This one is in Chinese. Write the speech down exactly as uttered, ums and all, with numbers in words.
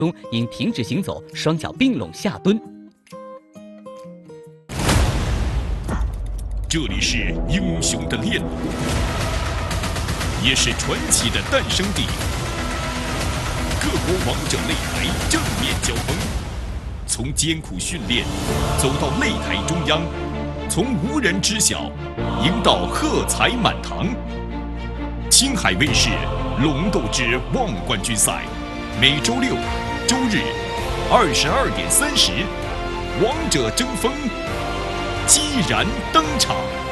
中因停止行走，双脚并拢下蹲。 这里是英雄的练路，也是传奇的诞生地。各国王者擂台正面交锋，从艰苦训练走到擂台中央，从无人知晓赢到喝彩满堂。青海卫视《龙斗之望冠军赛》，每周六、周日二十二点三十，王者争锋，激然登场。